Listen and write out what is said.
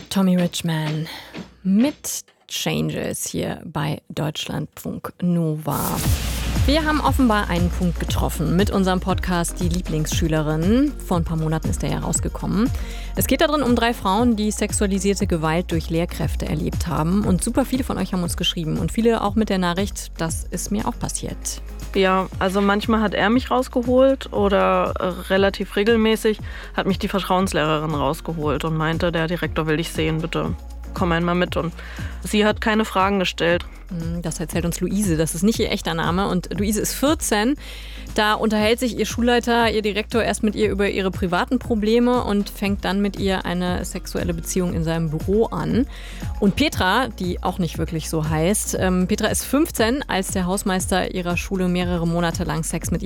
Tommy Richman mit Changes hier bei Deutschlandfunk Nova. Wir haben offenbar einen Punkt getroffen mit unserem Podcast Die Lieblingsschülerin. Vor ein paar Monaten ist der ja rausgekommen. Es geht darin um 3 Frauen, die sexualisierte Gewalt durch Lehrkräfte erlebt haben. Und super viele von euch haben uns geschrieben und viele auch mit der Nachricht, das ist mir auch passiert. Ja, also manchmal hat er mich rausgeholt oder relativ regelmäßig hat mich die Vertrauenslehrerin rausgeholt und meinte, der Direktor will dich sehen, bitte komm einmal mit. Und sie hat keine Fragen gestellt. Das erzählt uns Luise, das ist nicht ihr echter Name und Luise ist 14. Da unterhält sich ihr Schulleiter, ihr Direktor erst mit ihr über ihre privaten Probleme und fängt dann mit ihr eine sexuelle Beziehung in seinem Büro an. Und Petra, die auch nicht wirklich so heißt, Petra ist 15, als der Hausmeister ihrer Schule mehrere Monate lang Sex mit